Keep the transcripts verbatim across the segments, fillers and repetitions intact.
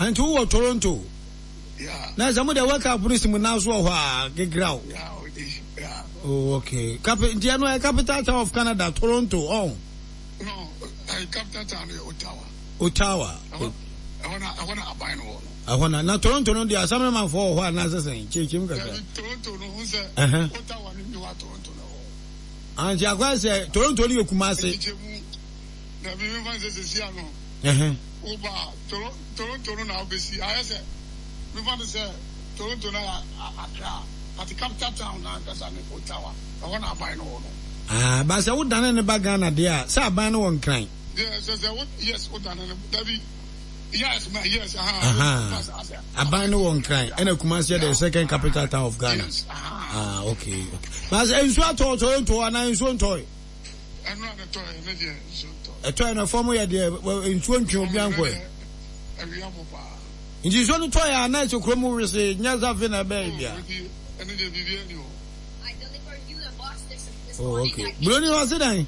And to what Toronto? Yeah. Now some of the work up police now so get ground. Yeah, yeah. Oh, okay. Capital, January capital town of Canada, Toronto. Oh. No, I capital town is Ottawa. Ottawa. I wanna, I wanna abide no. I wanna now Toronto no there some man for what na say change him Toronto no who say Ottawa no wa Toronto no. And you go say Toronto ni Kumasi. Na bi me fan say say no. Eh. Oba Toronto no na obesi. I say me fan say Toronto na Accra. But the capital town na kasa ni Ottawa. I wanna abide no. Ah, but say wo dan ne ba Ghana there. Say aban no won kran. Yes, yes, what done David. Yes, my yes, uh-huh. Aban no one cry. And Kumasi the second capital town of Ghana. Yes, uh-huh. Ah, okay. But in so to Toronto and in so toy. And not a toy, maybe so toy. A toy na form ya there in so ncho bianko. In this one toy and na so kromo we say nyaza fe na be bia. And the Vivian. I delivered you a box this this oh, morning. Okay. Brony was it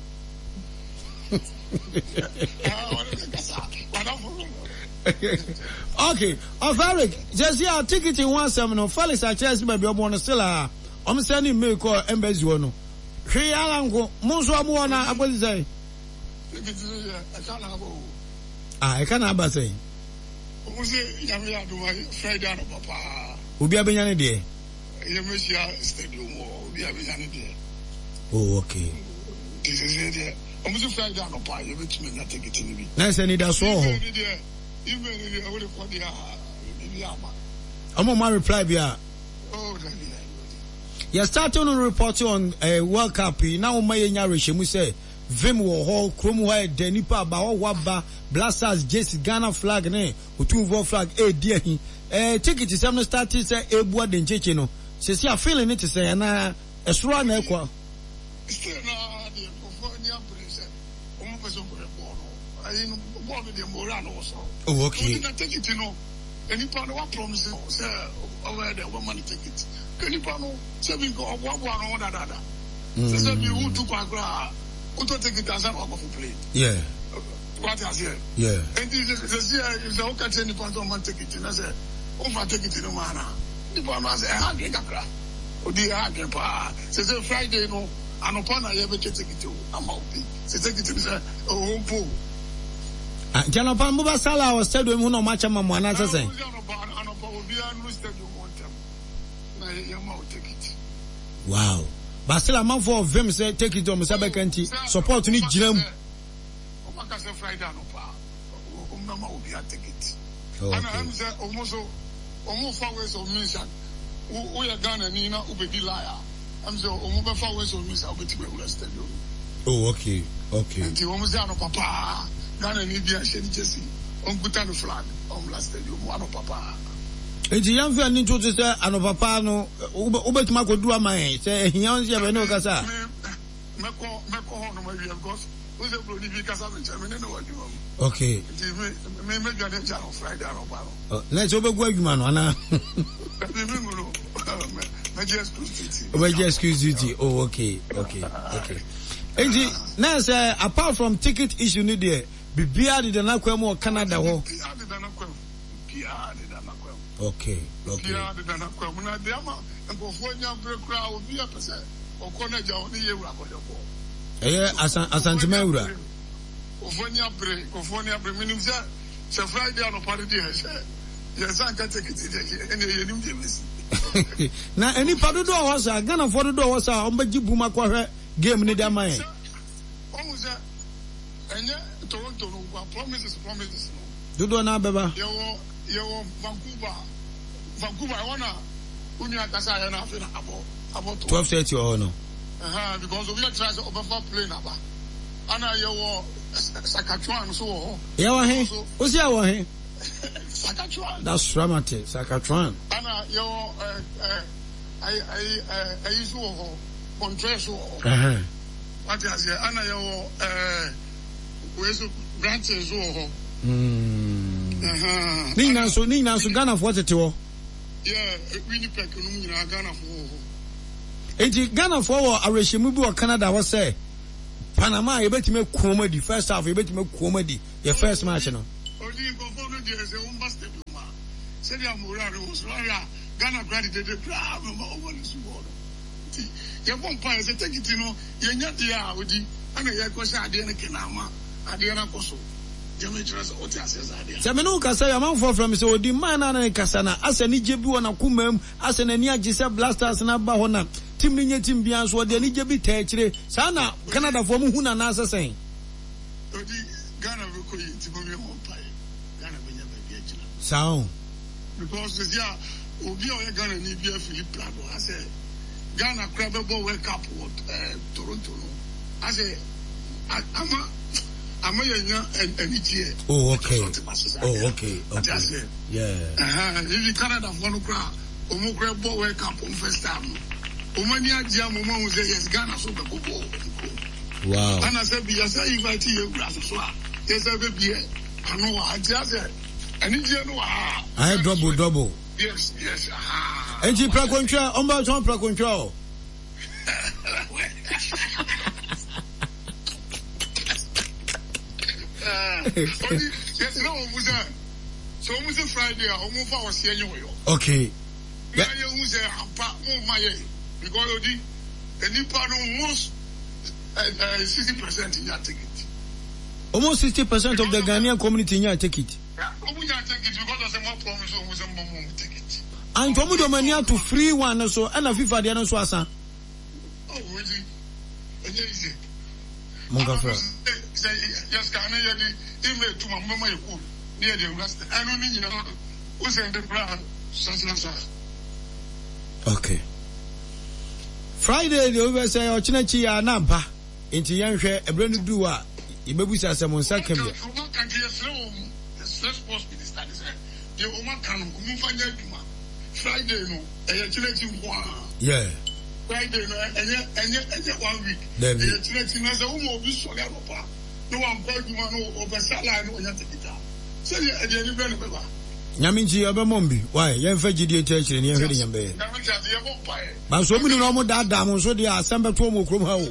okay, of Eric, just here ticket in one seven. Felix, I just maybe I'm on still. I'm sending me call embassy one. Hey, Alan, most of one. I will say, ah, I can't have say. Who's it? Yamia do my Friday, Papa. Who be a Bian day? Yamia Stadium or be a Bian day. Oh, okay. This is it. I'm just Friday, Papa. You will me not take it in me. Nice, and that's all. I'm on my reply, Bia. Oh, you're starting on reporting on a uh, World Cup. Now, my generation, we say, Vim war hall, Cromwell, Denipa, Bao, Waba, Blasters, Jesse, Ghana flag, ne, Utuvo flag, eh, dear, eh, ticket is some started, say, eh, board and Chechino. Says, you're feeling it to say, and uh, a strong equa. Still, no, the California police, almost over the border. I didn't want the Moran also. Oh, okay. You didn't take it, you know. Any part of what promise, sir, over the woman take it. Can you know, seven go one one or another? So, you took a gra, who don't take it as an offer for play. Yeah. What has here? Yeah. And this is the okay, any part of one take it, and I said, over take it in a manner. The one was a hanging gra. Oh, dear, I can pa. Says Friday, no, and upon I ever take it to a mouth. Say, take it to the home pool. Jana Pambuba Sala was said when no match a mamma say. Wow. But still a man for them say take it to Musabekanti. Support me Jim. Friday no pa. Umama will be a ticket. And I'm almost almost four ways of mission. We are Ghana Nina Ubedi liar. I'm so almost four ways of mission. I'll be to be arrested. Oh, okay, okay. And you almost down papa. Ghana need be a shady Jesse. On Bhutan flag. On last stadium. One of papa. It's a young fellow need to say, and papa no, Ubet Mako do a man. Say, he owns you, no Casa. Mako, Mako, no, maybe, of course. Who's a bloody Casa and German? Okay. May make a day on Friday. Let's over man, Anna. We just excuse duty. Oh, okay, okay, okay. And now, sir, apart from ticket issue, need there be bearded than Aquamo Canada. Okay, okay. Yeah, as Asantimeura. Ofonia break, Ofonia break, meaning that Friday on a party. Yes, I can take it. Now, any part of the was a gun for the door was a Buma game in the mind. Almost that, and yet, Toronto, promises, promises. Do do na beba. Yo, yo, Vancouver, Vancouver. I wanna, Unia Casa and after about about twelve thirty or no. Uh-huh, because we are trying to overflow plane about. Ana yo, Saskatchewan so. Yeah, hey, what's your hey? Saskatchewan. That's dramatic, Saskatchewan. Ana yo, uh, uh, I, I, uh, I use Montreal so. Uh-huh. What is it? Ana yo, uh, where's the branches so? Hmm. Uh-huh. Nina so Nina so Ghana for what to? Yeah, Winnipeg no mu na Ghana for. Enti Ghana for a regime bi or Canada was say Panama you bet me comedy first half you bet me comedy your first match no. Odi go for no dey say um stadium. Said ya Murari was Rara, Ghana granted the crowd over this world. Your vampire is a take it, you know, you're not the Audi, and a Yakosa Adena Kenama, Adena Koso. Sameno kasa ya man for from so di man na kasa na asa ni jebi wona kumam asa na ni agise blasters na ba hona tim ni nyetim bia so de ni jebi ta kire sa na Canada for mu hu na na asa sen odi Ghana we ko yi ti mo me ho pai Ghana be nya be akira sao because this year obi o Ghana ni bia Philip Plado asa Ghana crab ball World Cup what uh, Toronto no asa ama I'm a young and each year. Oh, okay. Oh, okay. Okay. Yeah. Uh-huh. If you Canada for no crowd, Omo crab ball World Cup on first time. Omania Jam Omo say yes, Ghana so go go. Wow. And I said, "Yes, I invite you grass so." Yes, I be I know I just said. And if you know, I have double double. Yes, yes. Ah. And you pra control, omba ton pra control. Yes, no, so almost a Friday, almost for us here. Okay. Yeah, you say, I'm my because of the any part of most sixty percent in your ticket. Almost sixty percent of the Ghanaian community in your ticket. Yeah, I'm going to take it because of more promise almost a moment ticket. And from the mania to free one so and a FIFA the other swasa. Oh, really? Easy. Mongafra. Yes, can I hear the email to my mama? You could near the rest. I don't need you know who's in the ground. Okay. Friday, the over say, or Chinachi, a number into young share a brand new doer. You may be some on second. The first post minister is the Oman can move on your Friday, no, a Chinachi one. Yeah. Friday, no, and one week. Then the Chinachi has a woman be so level. No one called you over Salah or Yatakita. So, at the end of the Nyaminchi Abamombi, why? Yan Fajidi Church in your heading. But so many normal dad dam, so they are Samba Tomo Krumho.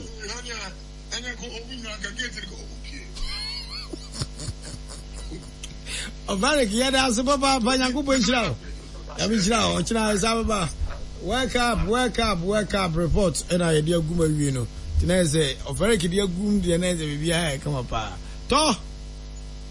Oh, Varek, Yada Sababa, Banyakupo Israel. Yamisra, China Sababa. Wake up, wake up, wake up, report, and I dear Guma, you know. Tinese, of Varek, dear Gum, the Nese, come up. To.